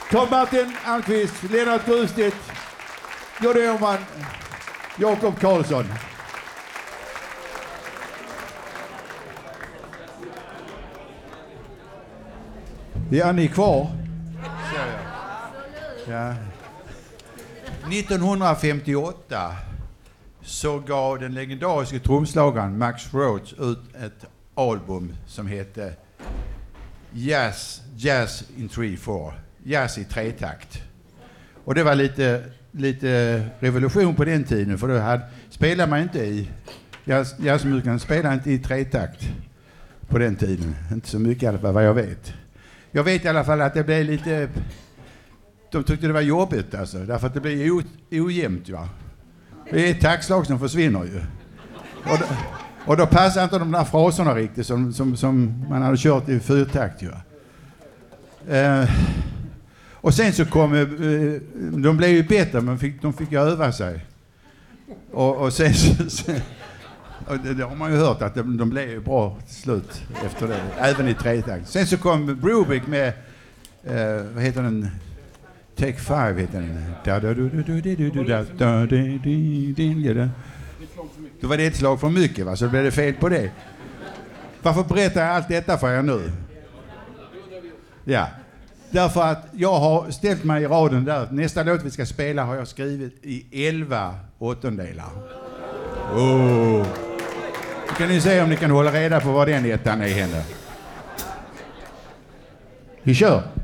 Carl Martin Almqvist, Lennart Grusstedt, Johnny Åhman, Jakob Karlsson. Ja, ni är kvar. Ja. 1958 så gav den legendariska trumslagaren Max Roach ut ett album som hette Jazz in 3/4. Jazz i tretakt. Och det var lite revolution på den tiden, för då spelade man inte i jazzmusikerna spelade inte i tretakt på den tiden. Inte så mycket i alla fall vad jag vet. Jag vet i alla fall att det blev lite... De tyckte det var jobbigt alltså, därför att det blir ojämnt, va. Det är ett taktslag som försvinner ju. Och då passar inte de där fraserna riktigt som man hade kört i fyrtakt ju. Och sen så kom... de blev ju bättre, men de fick ju öva sig. Och sen och det har man ju hört att de blev ju bra till slut efter det, även i tretakt. Sen så kom Brubeck med... vad heter den? Take 5 heter den. Då var det ett slag för mycket, va? Så blev det fel på det. Varför berättar jag allt detta för er nu? Ja, därför att jag har ställt mig i raden där. Nästa låt vi ska spela har jag skrivit i 11 åttondelar. Oh. Då kan ni se om ni kan hålla reda på vad den ettan är henne. Vi kör!